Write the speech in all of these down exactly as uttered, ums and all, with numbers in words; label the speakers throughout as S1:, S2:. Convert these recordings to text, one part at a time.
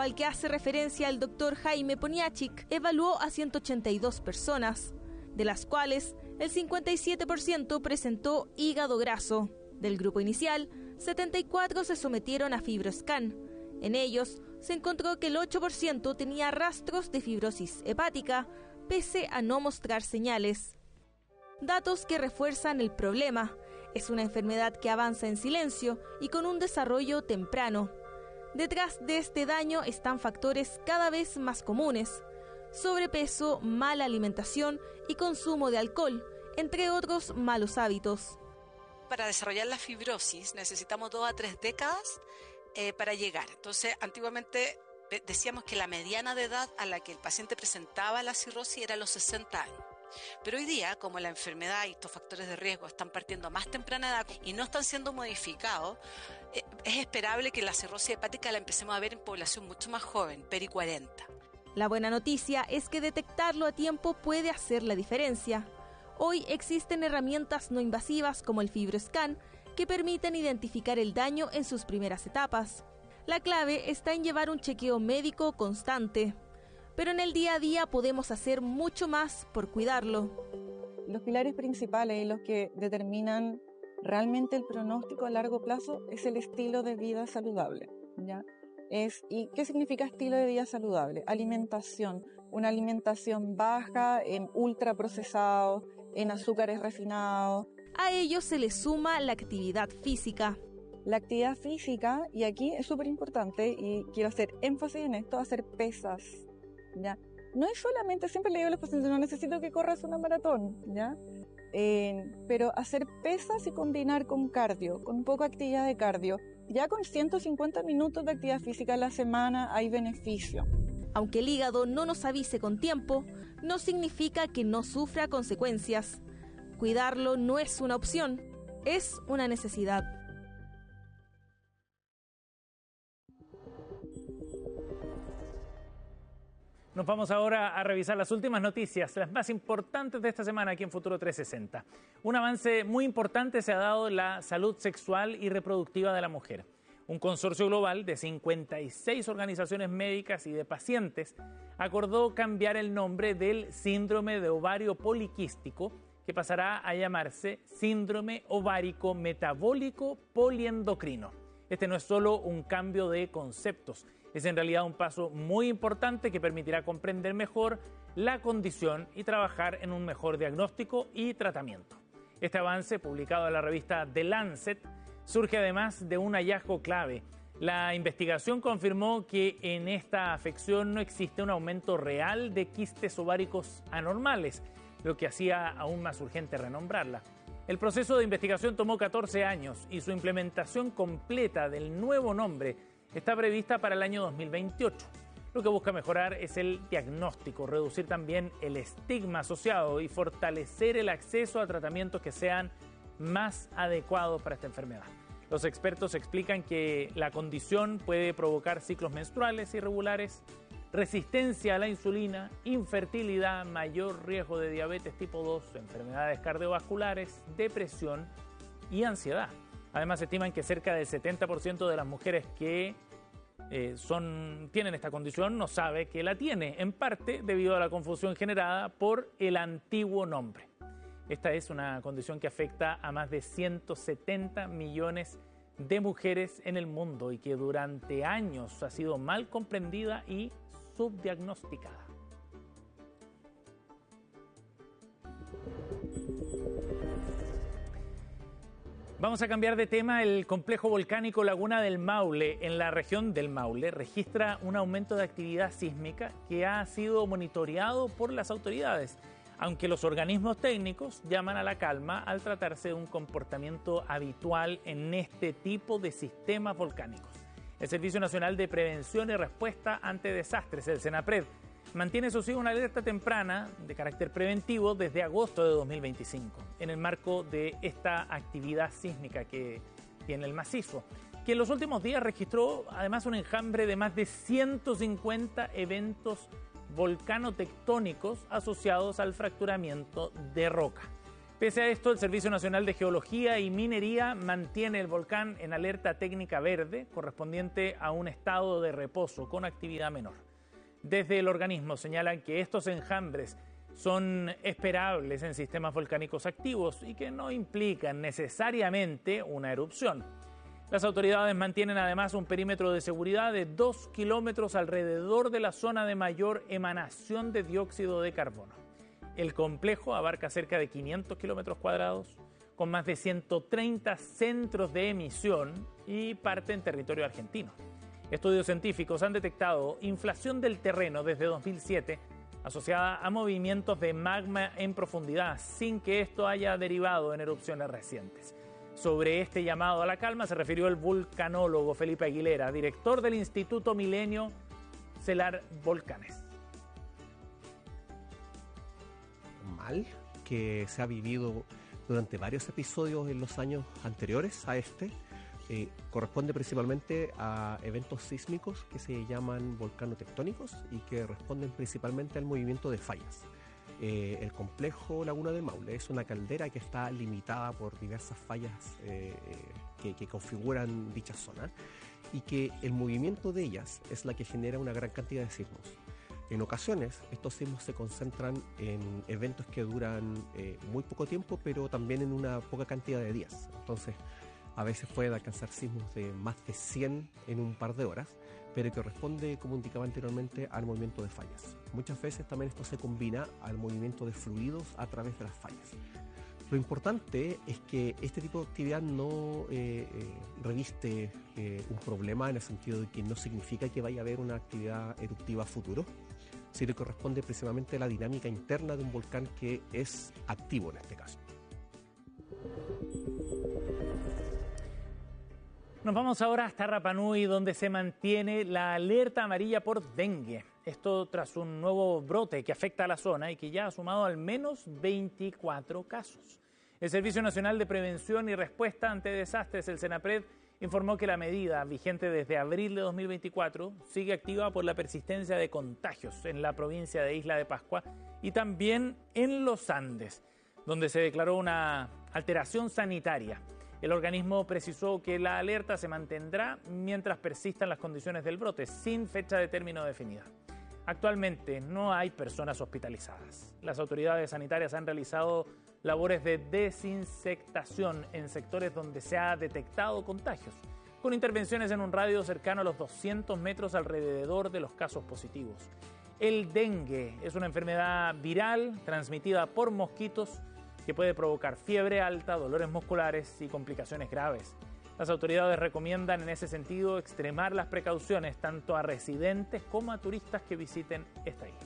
S1: al que hace referencia el doctor Jaime Poniatchik evaluó a ciento ochenta y dos personas, de las cuales el cincuenta y siete por ciento presentó hígado graso. Del grupo inicial, setenta y cuatro se sometieron a FibroScan. En ellos se encontró que el ocho por ciento tenía rastros de fibrosis hepática, pese a no mostrar señales. Datos que refuerzan el problema. Es una enfermedad que avanza en silencio y con un desarrollo temprano. Detrás de este daño están factores cada vez más comunes: sobrepeso, mala alimentación y consumo de alcohol, entre otros malos hábitos.
S2: Para desarrollar la fibrosis necesitamos dos a tres décadas eh, para llegar. Entonces, antiguamente decíamos que la mediana de edad a la que el paciente presentaba la cirrosis era los sesenta años. Pero hoy día, como la enfermedad y estos factores de riesgo están partiendo a más temprana edad y no están siendo modificados, eh, es esperable que la cirrosis hepática la empecemos a ver en población mucho más joven, peri cuarenta.
S1: La buena noticia es que detectarlo a tiempo puede hacer la diferencia. Hoy existen herramientas no invasivas como el FibroScan que permiten identificar el daño en sus primeras etapas. La clave está en llevar un chequeo médico constante, pero en el día a día podemos hacer mucho más por cuidarlo.
S3: Los pilares principales y los que determinan realmente el pronóstico a largo plazo es el estilo de vida saludable, ¿ya? Es, ¿y qué significa estilo de vida saludable? Alimentación, una alimentación baja en ultraprocesados, en azúcares refinados.
S1: A ello se le suma la actividad física.
S3: La actividad física, y aquí es súper importante, y quiero hacer énfasis en esto, hacer pesas, ¿ya? No es solamente, siempre le digo a los pacientes, no necesito que corras una maratón, ¿ya? Eh, pero hacer pesas y combinar con cardio, con poca actividad de cardio. Ya con ciento cincuenta minutos de actividad física a la semana hay beneficio.
S1: Aunque el hígado no nos avise con tiempo, no significa que no sufra consecuencias. Cuidarlo no es una opción, es una necesidad.
S4: Nos vamos ahora a revisar las últimas noticias, las más importantes de esta semana aquí en Futuro trescientos sesenta. Un avance muy importante se ha dado en la salud sexual y reproductiva de la mujer. Un consorcio global de cincuenta y seis organizaciones médicas y de pacientes acordó cambiar el nombre del síndrome de ovario poliquístico, que pasará a llamarse síndrome ovárico metabólico poliendocrino. Este no es solo un cambio de conceptos, es en realidad un paso muy importante que permitirá comprender mejor la condición y trabajar en un mejor diagnóstico y tratamiento. Este avance, publicado en la revista The Lancet, surge además de un hallazgo clave. La investigación confirmó que en esta afección no existe un aumento real de quistes ováricos anormales, lo que hacía aún más urgente renombrarla. El proceso de investigación tomó catorce años y su implementación completa del nuevo nombre está prevista para el año dos mil veintiocho. Lo que busca mejorar es el diagnóstico, reducir también el estigma asociado y fortalecer el acceso a tratamientos que sean más adecuados para esta enfermedad. Los expertos explican que la condición puede provocar ciclos menstruales irregulares, resistencia a la insulina, infertilidad, mayor riesgo de diabetes tipo dos, enfermedades cardiovasculares, depresión y ansiedad. Además, estiman que cerca del setenta por ciento de las mujeres que eh, son, tienen esta condición no sabe que la tiene, en parte debido a la confusión generada por el antiguo nombre. Esta es una condición que afecta a más de ciento setenta millones de mujeres en el mundo y que durante años ha sido mal comprendida y subdiagnosticada. Vamos a cambiar de tema. El complejo volcánico Laguna del Maule, en la región del Maule, registra un aumento de actividad sísmica que ha sido monitoreado por las autoridades, aunque los organismos técnicos llaman a la calma al tratarse de un comportamiento habitual en este tipo de sistemas volcánicos. El Servicio Nacional de Prevención y Respuesta ante Desastres, el SENAPRED, mantiene eso sí una alerta temprana de carácter preventivo desde agosto de dos mil veinticinco, en el marco de esta actividad sísmica que tiene el macizo, que en los últimos días registró además un enjambre de más de ciento cincuenta eventos volcanotectónicos asociados al fracturamiento de roca. Pese a esto, el Servicio Nacional de Geología y Minería mantiene el volcán en alerta técnica verde, correspondiente a un estado de reposo con actividad menor. Desde el organismo señalan que estos enjambres son esperables en sistemas volcánicos activos y que no implican necesariamente una erupción. Las autoridades mantienen además un perímetro de seguridad de dos kilómetros alrededor de la zona de mayor emanación de dióxido de carbono. El complejo abarca cerca de quinientos kilómetros cuadrados, con más de ciento treinta centros de emisión y parte en territorio argentino. Estudios científicos han detectado inflación del terreno desde dos mil siete asociada a movimientos de magma en profundidad, sin que esto haya derivado en erupciones recientes. Sobre este llamado a la calma se refirió el vulcanólogo Felipe Aguilera, director del Instituto Milenio Celar Volcanes.
S5: Mal que se ha vivido durante varios episodios en los años anteriores a este, eh, corresponde principalmente a eventos sísmicos que se llaman volcanotectónicos y que responden principalmente al movimiento de fallas. Eh, el complejo Laguna del Maule es una caldera que está limitada por diversas fallas eh, que, que configuran dicha zona y que el movimiento de ellas es la que genera una gran cantidad de sismos. En ocasiones estos sismos se concentran en eventos que duran eh, muy poco tiempo, pero también en una poca cantidad de días. Entonces a veces pueden alcanzar sismos de más de cien en un par de horas, pero que responde, como indicaba anteriormente, al movimiento de fallas. Muchas veces también esto se combina al movimiento de fluidos a través de las fallas. Lo importante es que este tipo de actividad no eh, eh, reviste eh, un problema en el sentido de que no significa que vaya a haber una actividad eruptiva a futuro, sino que corresponde precisamente a la dinámica interna de un volcán que es activo en este caso.
S4: Nos vamos ahora hasta Rapa Nui, donde se mantiene la alerta amarilla por dengue. Esto tras un nuevo brote que afecta a la zona y que ya ha sumado al menos veinticuatro casos. El Servicio Nacional de Prevención y Respuesta ante Desastres, el SENAPRED, informó que la medida, vigente desde abril de dos mil veinticuatro, sigue activa por la persistencia de contagios en la provincia de Isla de Pascua y también en los Andes, donde se declaró una alteración sanitaria. El organismo precisó que la alerta se mantendrá mientras persistan las condiciones del brote, sin fecha de término definida. Actualmente no hay personas hospitalizadas. Las autoridades sanitarias han realizado labores de desinsectación en sectores donde se ha detectado contagios, con intervenciones en un radio cercano a los doscientos metros alrededor de los casos positivos. El dengue es una enfermedad viral transmitida por mosquitos que puede provocar fiebre alta, dolores musculares y complicaciones graves. Las autoridades recomiendan en ese sentido extremar las precauciones tanto a residentes como a turistas que visiten esta isla.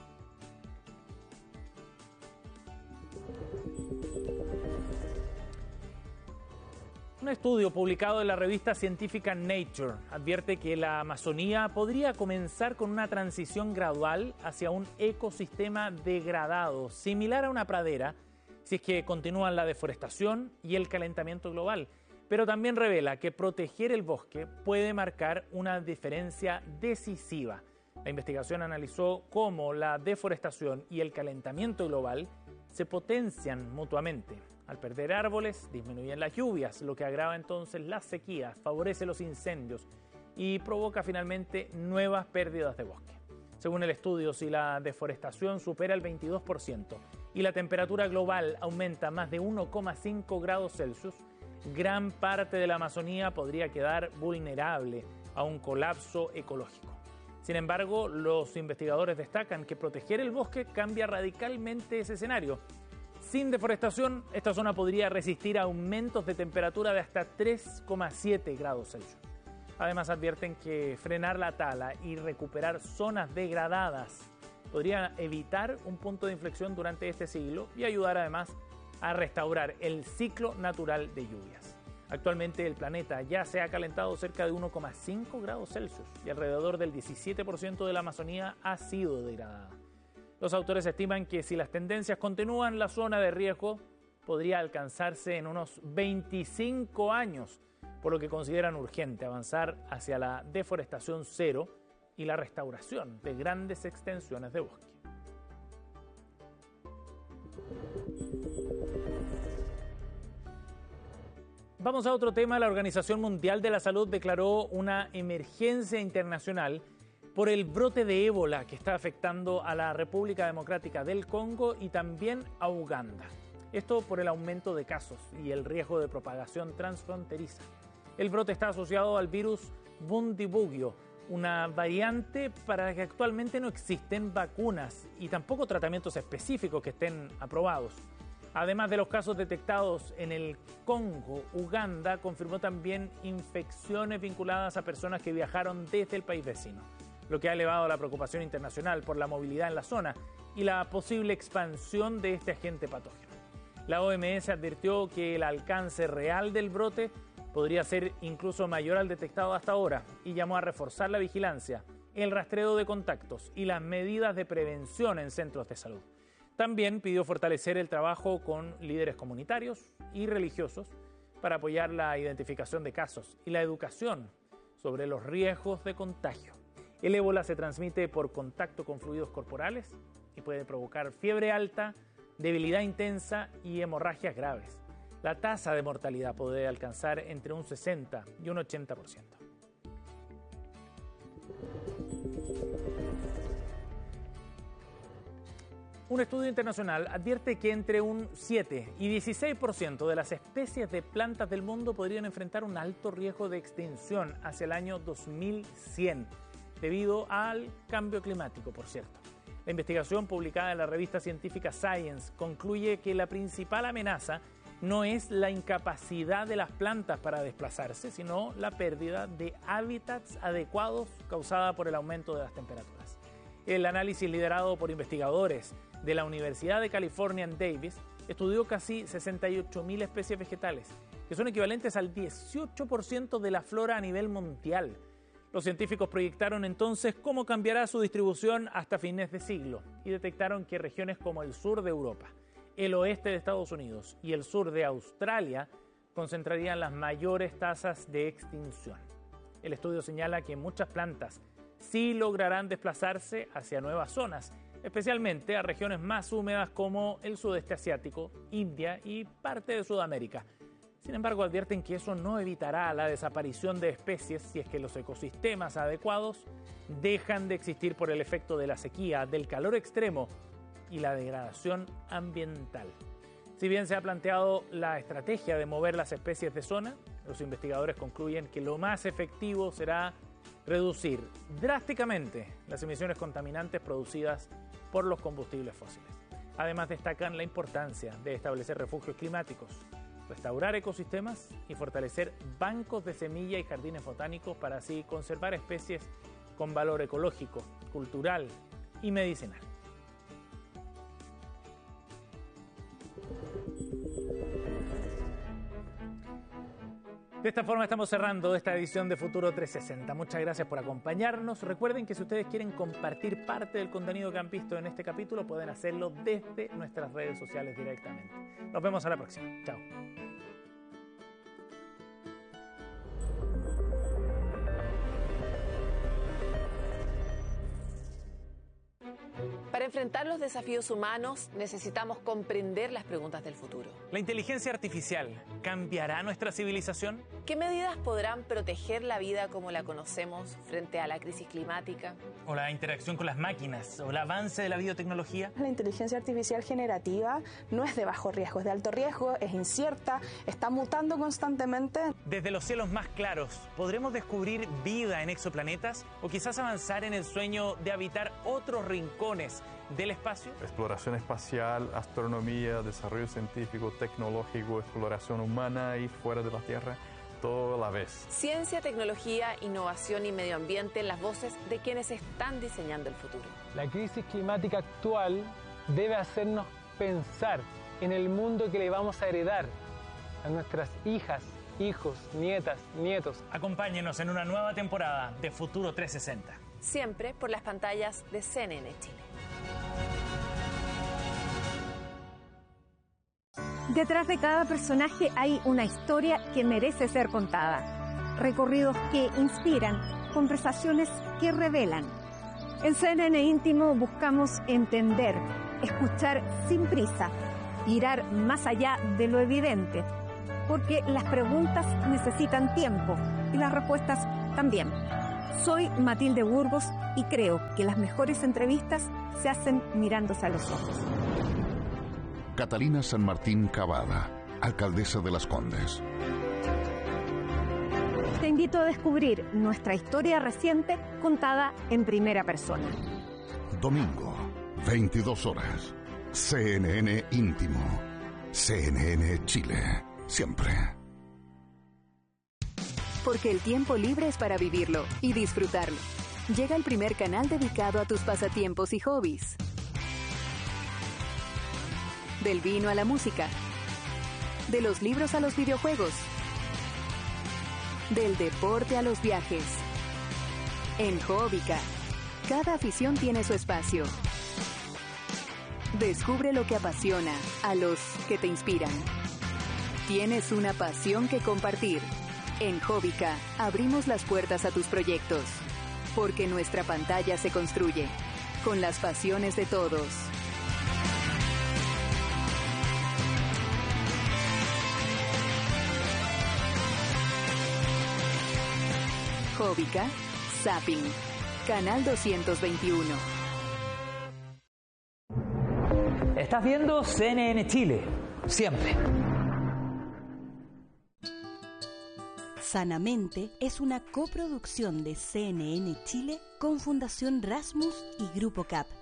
S4: Un estudio publicado en la revista científica Nature advierte que la Amazonía podría comenzar con una transición gradual hacia un ecosistema degradado, similar a una pradera, si es que continúan la deforestación y el calentamiento global. Pero también revela que proteger el bosque puede marcar una diferencia decisiva. La investigación analizó cómo la deforestación y el calentamiento global se potencian mutuamente. Al perder árboles, disminuyen las lluvias, lo que agrava entonces las sequías, favorece los incendios y provoca finalmente nuevas pérdidas de bosque. Según el estudio, si la deforestación supera el veintidós por ciento y la temperatura global aumenta más de uno coma cinco grados Celsius, gran parte de la Amazonía podría quedar vulnerable a un colapso ecológico. Sin embargo, los investigadores destacan que proteger el bosque cambia radicalmente ese escenario. Sin deforestación, esta zona podría resistir aumentos de temperatura de hasta tres coma siete grados Celsius. Además, advierten que frenar la tala y recuperar zonas degradadas podría evitar un punto de inflexión durante este siglo y ayudar además a restaurar el ciclo natural de lluvias. Actualmente el planeta ya se ha calentado cerca de uno coma cinco grados Celsius y alrededor del diecisiete por ciento de la Amazonía ha sido degradada. Los autores estiman que si las tendencias continúan, la zona de riesgo podría alcanzarse en unos veinticinco años, por lo que consideran urgente avanzar hacia la deforestación cero y la restauración de grandes extensiones de bosque. Vamos a otro tema. La Organización Mundial de la Salud declaró una emergencia internacional por el brote de ébola que está afectando a la República Democrática del Congo y también a Uganda. Esto por el aumento de casos y el riesgo de propagación transfronteriza. El brote está asociado al virus Bundibugyo, una variante para la que actualmente no existen vacunas y tampoco tratamientos específicos que estén aprobados. Además de los casos detectados en el Congo, Uganda confirmó también infecciones vinculadas a personas que viajaron desde el país vecino, lo que ha elevado la preocupación internacional por la movilidad en la zona y la posible expansión de este agente patógeno. La O M S advirtió que el alcance real del brote podría ser incluso mayor al detectado hasta ahora y llamó a reforzar la vigilancia, el rastreo de contactos y las medidas de prevención en centros de salud. También pidió fortalecer el trabajo con líderes comunitarios y religiosos para apoyar la identificación de casos y la educación sobre los riesgos de contagio. El ébola se transmite por contacto con fluidos corporales y puede provocar fiebre alta, debilidad intensa y hemorragias graves. La tasa de mortalidad puede alcanzar entre un sesenta y un ochenta por ciento. Un estudio internacional advierte que entre un siete y dieciséis por ciento de las especies de plantas del mundo podrían enfrentar un alto riesgo de extinción hacia el año dos mil cien, debido al cambio climático, por cierto. La investigación publicada en la revista científica Science concluye que la principal amenaza no es la incapacidad de las plantas para desplazarse, sino la pérdida de hábitats adecuados causada por el aumento de las temperaturas. El análisis liderado por investigadores de la Universidad de California en Davis estudió casi sesenta y ocho mil especies vegetales, que son equivalentes al dieciocho por ciento de la flora a nivel mundial. Los científicos proyectaron entonces cómo cambiará su distribución hasta fines de siglo y detectaron que regiones como el sur de Europa, el oeste de Estados Unidos y el sur de Australia concentrarían las mayores tasas de extinción. El estudio señala que muchas plantas sí lograrán desplazarse hacia nuevas zonas, especialmente a regiones más húmedas como el sudeste asiático, India y parte de Sudamérica. Sin embargo, advierten que eso no evitará la desaparición de especies si es que los ecosistemas adecuados dejan de existir por el efecto de la sequía, del calor extremo y la degradación ambiental. Si bien se ha planteado la estrategia de mover las especies de zona, los investigadores concluyen que lo más efectivo será reducir drásticamente las emisiones contaminantes producidas por los combustibles fósiles. Además, destacan la importancia de establecer refugios climáticos, restaurar ecosistemas y fortalecer bancos de semilla y jardines botánicos para así conservar especies con valor ecológico, cultural y medicinal. De esta forma estamos cerrando esta edición de Futuro trescientos sesenta. Muchas gracias por acompañarnos. Recuerden que si ustedes quieren compartir parte del contenido que han visto en este capítulo, pueden hacerlo desde nuestras redes sociales directamente. Nos vemos a la próxima. Chao.
S6: Para enfrentar los desafíos humanos, necesitamos comprender las preguntas del futuro.
S4: ¿La inteligencia artificial cambiará nuestra civilización?
S6: ¿Qué medidas podrán proteger la vida como la conocemos frente a la crisis climática?
S4: ¿O la interacción con las máquinas? ¿O el avance de la biotecnología?
S7: La inteligencia artificial generativa no es de bajo riesgo, es de alto riesgo, es incierta, está mutando constantemente.
S4: Desde los cielos más claros, ¿podremos descubrir vida en exoplanetas? ¿O quizás avanzar en el sueño de habitar otros rincones del espacio?
S8: Exploración espacial, astronomía, desarrollo científico, tecnológico, exploración humana y fuera de la Tierra, todo a la vez.
S6: Ciencia, tecnología, innovación y medio ambiente, las voces de quienes están diseñando el futuro.
S9: La crisis climática actual debe hacernos pensar en el mundo que le vamos a heredar a nuestras hijas, hijos, nietas, nietos.
S4: Acompáñenos en una nueva temporada de Futuro trescientos sesenta.
S6: Siempre por las pantallas de C N N Chile.
S10: Detrás de cada personaje hay una historia que merece ser contada. Recorridos que inspiran, conversaciones que revelan. En C N N Íntimo buscamos entender, escuchar sin prisa, mirar más allá de lo evidente. porque las preguntas necesitan tiempo y las respuestas también. Soy Matilde Burgos y creo que las mejores entrevistas se hacen mirándose a los ojos.
S11: Catalina San Martín Cavada, alcaldesa de Las Condes.
S10: Te invito a descubrir nuestra historia reciente contada en primera persona.
S11: Domingo, veintidós horas. C N N Íntimo. C N N Chile. Siempre.
S12: Porque el tiempo libre es para vivirlo y disfrutarlo. Llega el primer canal dedicado a tus pasatiempos y hobbies. Del vino a la música. De los libros a los videojuegos. Del deporte a los viajes. En Hobbica, cada afición tiene su espacio. Descubre lo que apasiona a los que te inspiran. Tienes una pasión que compartir. En Hobbica abrimos las puertas a tus proyectos. Porque nuestra pantalla se construye con las pasiones de todos. Hobbica, Zapping, Canal doscientos veintiuno.
S13: Estás viendo C N N Chile, siempre.
S14: Sanamente es una coproducción de C N N Chile con Fundación Rasmus y Grupo C A P.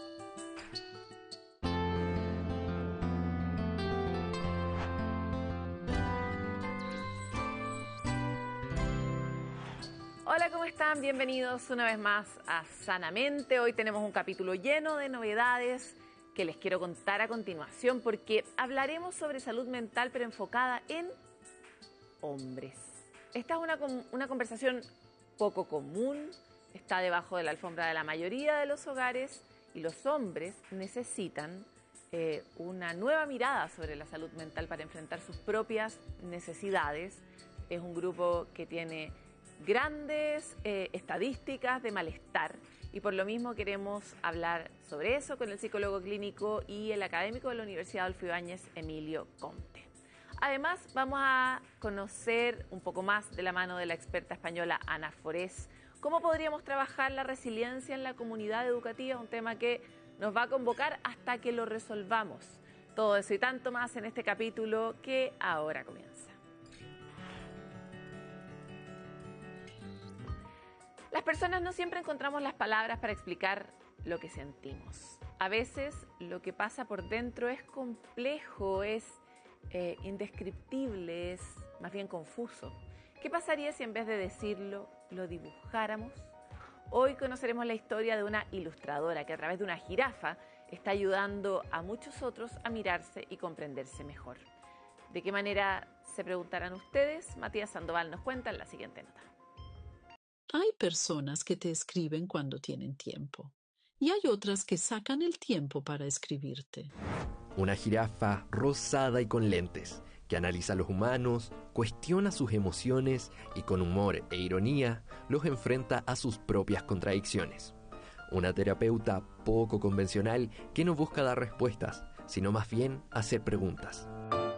S6: Hola, ¿cómo están? Bienvenidos una vez más a Sanamente. Hoy tenemos un capítulo lleno de novedades que les quiero contar a continuación porque hablaremos sobre salud mental pero enfocada en hombres. Esta es una, una conversación poco común, está debajo de la alfombra de la mayoría de los hogares y los hombres necesitan eh, una nueva mirada sobre la salud mental para enfrentar sus propias necesidades. Es un grupo que tiene grandes eh, estadísticas de malestar y por lo mismo queremos hablar sobre eso con el psicólogo clínico y el académico de la Universidad Adolfo Ibáñez, Emilio Comte. Además vamos a conocer un poco más de la mano de la experta española Ana Forés cómo podríamos trabajar la resiliencia en la comunidad educativa, un tema que nos va a convocar hasta que lo resolvamos. Todo eso y tanto más en este capítulo que ahora comienza. Las personas no siempre encontramos las palabras para explicar lo que sentimos. A veces lo que pasa por dentro es complejo, es eh, indescriptible, es más bien confuso. ¿Qué pasaría si en vez de decirlo, lo dibujáramos? Hoy conoceremos la historia de una ilustradora que a través de una jirafa está ayudando a muchos otros a mirarse y comprenderse mejor. ¿De qué manera se preguntarán ustedes? Matías Sandoval nos cuenta en la siguiente nota.
S15: Hay personas que te escriben cuando tienen tiempo y hay otras que sacan el tiempo para escribirte.
S16: Una jirafa rosada y con lentes que analiza a los humanos, cuestiona sus emociones y con humor e ironía los enfrenta a sus propias contradicciones. Una terapeuta poco convencional que no busca dar respuestas, sino más bien hacer preguntas.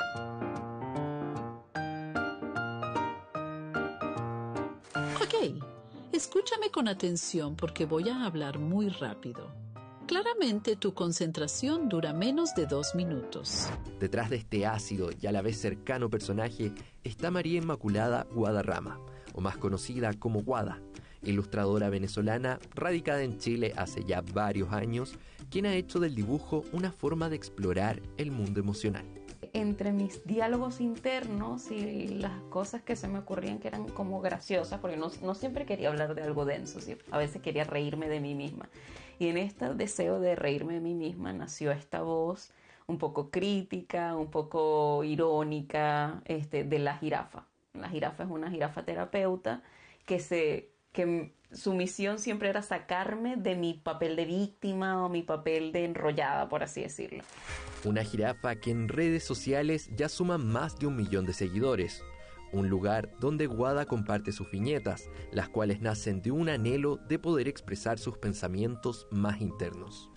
S15: Ok. Escúchame con atención porque voy a hablar muy rápido. Claramente tu concentración dura menos de dos minutos.
S16: Detrás de este ácido y a la vez cercano personaje está María Inmaculada Guadarrama, o más conocida como Guada, ilustradora venezolana radicada en Chile hace ya varios años, quien ha hecho del dibujo una forma de explorar el mundo emocional.
S17: Entre mis diálogos internos y las cosas que se me ocurrían que eran como graciosas, porque no, no siempre quería hablar de algo denso, ¿sí? A veces quería reírme de mí misma. Y en este deseo de reírme de mí misma nació esta voz un poco crítica, un poco irónica este, de la jirafa. La jirafa es una jirafa terapeuta que, se, que su misión siempre era sacarme de mi papel de víctima o mi papel de enrollada, por así decirlo.
S16: Una jirafa que en redes sociales ya suma más de un millón de seguidores. Un lugar donde Guada comparte sus viñetas, las cuales nacen de un anhelo de poder expresar sus pensamientos más internos.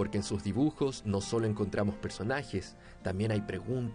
S16: porque en sus dibujos no solo encontramos personajes, también hay preguntas,